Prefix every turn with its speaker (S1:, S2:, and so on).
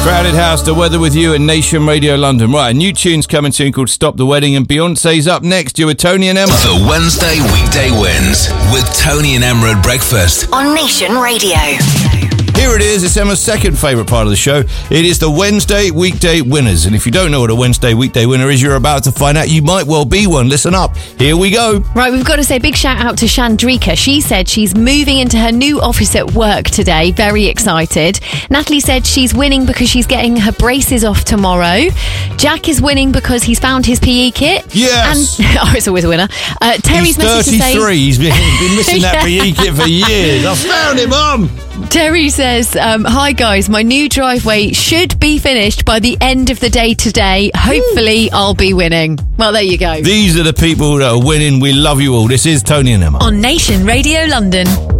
S1: Crowded House, The Weather with you at Nation Radio London. Right, a new tune's coming soon called Stop the Wedding, and Beyonce's up next. You're with Tony and Emma.
S2: The Wednesday Weekday Wins with Tony and Emma at breakfast
S3: on Nation Radio.
S1: Here it is. It's Emma's second favourite part of the show. It is the Wednesday Weekday Winners. And if you don't know what a Wednesday Weekday Winner is, you're about to find out. You might well be one. Listen up. Here we go.
S4: Right, we've got to say big shout out to Chandrika. She said she's moving into her new office at work today. Very excited. Natalie said she's winning because she's getting her braces off tomorrow. Jack is winning because he's found his PE kit.
S1: Yes.
S4: And, it's always a winner. Terry's
S1: He's 33. He's been missing that PE kit for years. I found him, Mum.
S4: Terry says, hi guys, my new driveway should be finished by the end of the day today. Hopefully I'll be winning. Well, there you go.
S1: These are the people that are winning. We love you all. This is Tony and Emma
S4: on Nation Radio London.